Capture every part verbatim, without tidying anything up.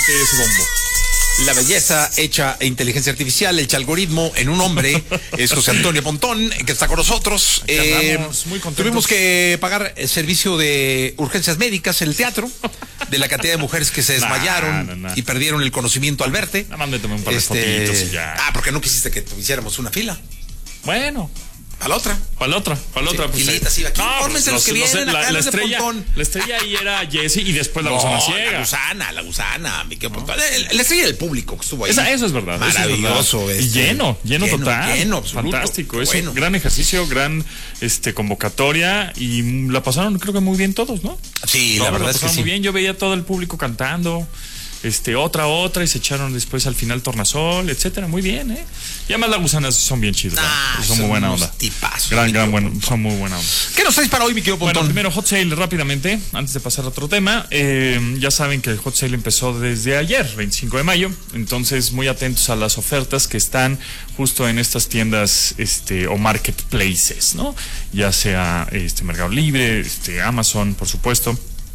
suelte ese bombo. La belleza hecha inteligencia artificial, hecha algoritmo en un hombre, es José Antonio Pontón, que está con nosotros. Eh, muy tuvimos que pagar el servicio de urgencias médicas en el teatro, de la cantidad de mujeres que se desmayaron nah, nah, nah. y perdieron el conocimiento al verte. Nada más me tomé un par de este... fotitos y ya. Ah, ¿por qué no quisiste que hiciéramos una fila? Bueno. Para la otra. Para la otra, para la sí, otra. Pues, filitas, sí, aquí, no, fórmense los, los que los, vienen la, acá, la, estrella, la estrella ahí era Jessie y después la no, gusana ciega. La gusana, la gusana, mi querido Pontón. La, la estrella del público que estuvo ahí. Esa, eso es verdad. Maravilloso. Es verdad. Este, y lleno, lleno, lleno total. Lleno, absoluto. Fantástico. Es bueno. un gran ejercicio, gran este convocatoria y la pasaron creo que muy bien todos, ¿no? Sí, todos la verdad la es que pasaron sí. muy bien. Yo veía todo el público cantando. Este, otra, otra, y se echaron después al final tornasol, etcétera, muy bien, ¿eh? Y además las gusanas son bien chidas, ah, son, son muy buena onda. Tipazos, gran, gran, bueno, son muy buena onda. ¿Qué nos traes para hoy, mi querido Pontón? Bueno, primero Hot Sale rápidamente, antes de pasar a otro tema. Eh, ya saben que el Hot Sale empezó desde ayer, veinticinco de mayo, entonces muy atentos a las ofertas que están justo en estas tiendas este, o marketplaces, ¿no? Ya sea este Mercado Libre, este, Amazon, por supuesto.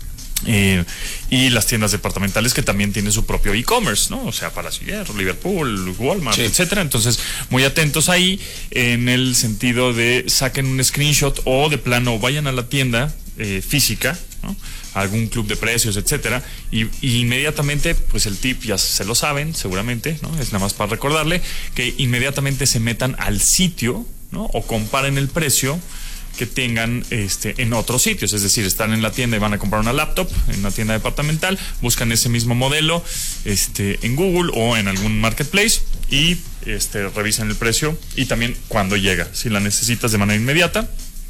Eh, y las tiendas departamentales que también tienen su propio e-commerce, ¿no? O sea, para Ciudad, Liverpool, Walmart, sí. etcétera. Entonces, muy atentos ahí en el sentido de saquen un screenshot o de plano vayan a la tienda eh, física, ¿no? Algún club de precios, etcétera, y, y inmediatamente, pues el tip ya se lo saben, seguramente, ¿no? Es nada más para recordarle que inmediatamente se metan al sitio, ¿no? O comparen el precio que tengan este en otros sitios, es decir, están en la tienda y van a comprar una laptop en una tienda departamental, buscan ese mismo modelo este en Google o en algún marketplace y este revisen el precio y también cuando llega, si la necesitas de manera inmediata,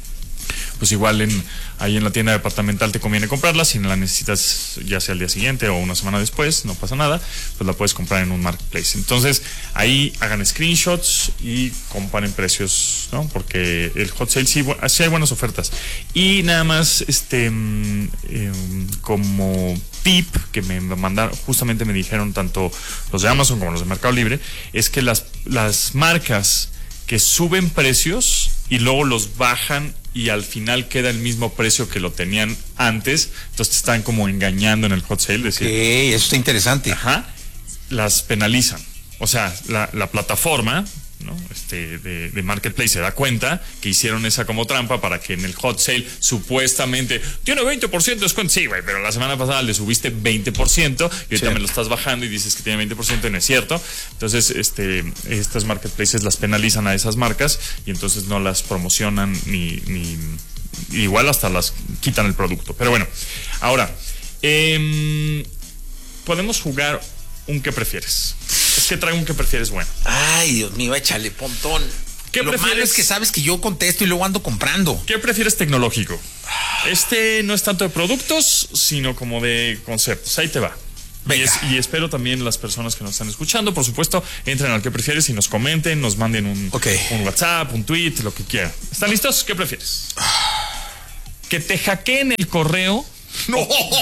pues igual en ahí en la tienda departamental te conviene comprarla, si no la necesitas ya sea el día siguiente o una semana después, no pasa nada, pues la puedes comprar en un marketplace. Entonces, ahí hagan screenshots y comparen precios, ¿no? Porque el Hot Sale sí, sí hay buenas ofertas. Y nada más, este, eh, como tip que me mandaron, justamente me dijeron tanto los de Amazon como los de Mercado Libre, es que las, las marcas que suben precios y luego los bajan y al final queda el mismo precio que lo tenían antes, entonces te están como engañando en el hot sale. Decir, ok, eso está interesante. Ajá, las penalizan. O sea, la, la plataforma, ¿no? este, de, de Marketplace se da cuenta que hicieron esa como trampa para que en el hot sale supuestamente tiene veinte por ciento de descuento. Sí, güey, pero la semana pasada le subiste veinte por ciento y ahorita sí. me lo estás bajando y dices que tiene veinte por ciento y no es cierto. Entonces, este, estas marketplaces las penalizan a esas marcas y entonces no las promocionan ni, ni igual hasta las quitan el producto. Pero bueno, ahora, eh, podemos jugar un ¿qué prefieres? Es que traigo un ¿qué prefieres? Bueno. Ay, Dios mío, échale, Pontón. ¿Qué Lo prefieres? malo es que sabes que yo contesto y luego ando comprando. ¿Qué prefieres tecnológico? Este no es tanto de productos, sino como de conceptos. Ahí te va. Y, es, y espero también las personas que nos están escuchando, por supuesto, entren al ¿qué prefieres? Y nos comenten, nos manden un, okay. un WhatsApp, un tweet, lo que quieran. ¿Están listos? ¿Qué prefieres? ¿Que te hackeen el correo? No.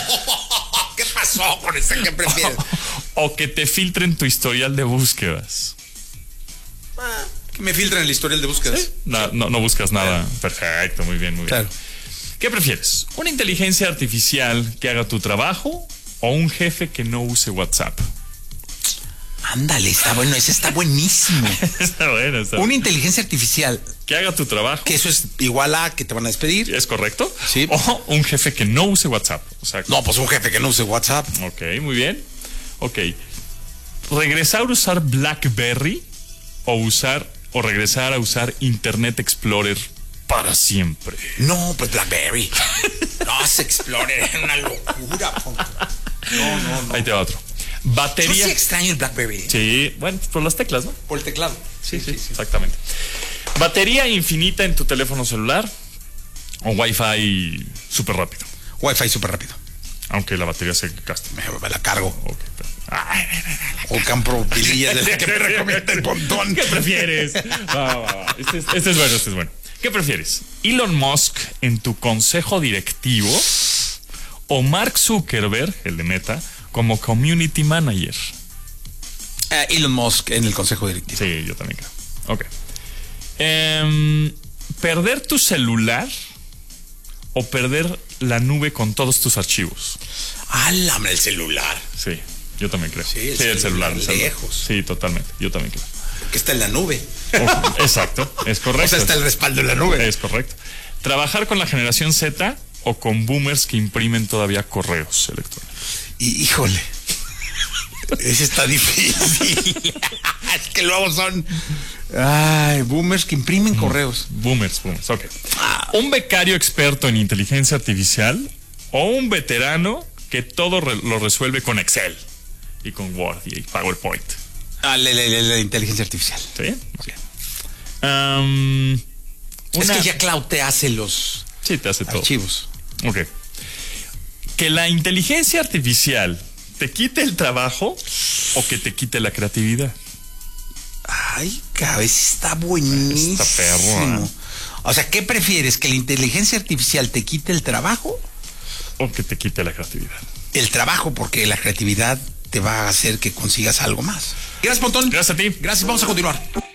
¿Qué pasó con ese que prefieres? O que te filtren tu historial de búsquedas. Ah, que me filtren el historial de búsquedas. ¿Sí? No, no, no buscas nada. Claro. Perfecto, muy bien, muy bien. Claro. ¿Qué prefieres? ¿Una inteligencia artificial que haga tu trabajo o un jefe que no use WhatsApp? Ándale, está bueno, ese está buenísimo. Está bueno, está Una bueno. inteligencia artificial que haga tu trabajo. Que eso es igual a que te van a despedir. ¿Es correcto? Sí. O un jefe que no use WhatsApp. O sea, no, pues un jefe que no use WhatsApp. Ok, muy bien. Ok. ¿Regresar a usar BlackBerry o usar o regresar a usar Internet Explorer para siempre? No, pues BlackBerry. No, se Explorer es una locura. No, no, no. Ahí te va otro. Batería. Yo sí extraño el BlackBerry. Sí, bueno, por las teclas, ¿no? Por el teclado. Sí, sí, sí, sí, exactamente. Batería infinita en tu teléfono celular o Wi-Fi súper rápido. Wi-Fi súper rápido. Aunque la batería se gaste. Me, me la cargo. Okay, pero... Ay, o compro pilillas de las que me recomienda el Pontón. ¿Qué prefieres? Va, va, va. Este, es, este es bueno, este es bueno. ¿Qué prefieres? ¿Elon Musk en tu consejo directivo o Mark Zuckerberg, el de Meta, como community manager? Uh, Elon Musk en el consejo directivo. Sí, yo también creo. Ok. Um, ¿Perder tu celular o perder la nube con todos tus archivos? ¡Álame el celular! Sí. Yo también creo. Sí, el, sí, el celular. El celular. Lejos. Sí, totalmente. Yo también creo. Que está en la nube. Oh, exacto, es correcto. O sea, está el respaldo en la nube. Es correcto. Trabajar con la generación Z o con boomers que imprimen todavía correos electrónicos. Y, híjole. Ese está difícil. Es que luego son... Ay, boomers que imprimen mm, correos. Boomers, boomers, ok. Ah. Un becario experto en inteligencia artificial o un veterano que todo re lo resuelve con Excel y con Word y PowerPoint. Ah, la, la, la, la inteligencia artificial. ¿Sí? Okay. Um, es una... que ya Cloud te hace los sí, te hace archivos. Todo. Ok. Que la inteligencia artificial te quite el trabajo o que te quite la creatividad. Ay, cabeza, está buenísimo. Está perro, ¿eh? O sea, ¿qué prefieres? ¿Que la inteligencia artificial te quite el trabajo? O que te quite la creatividad. El trabajo, porque la creatividad te va a hacer que consigas algo más. Gracias, Pontón. Gracias a ti. Gracias, vamos a continuar.